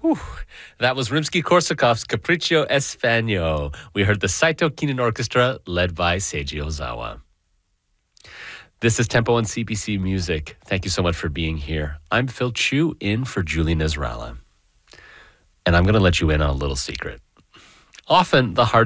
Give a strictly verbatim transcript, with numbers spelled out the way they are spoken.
Whew. That was Rimsky-Korsakov's Capriccio Español. We heard the Saito Kinen Orchestra led by Seiji Ozawa. This is Tempo on C B C Music. Thank you so much for being here. I'm Phil Chu in for Julie Nasrallah. And I'm going to let you in on a little secret. Often the hardest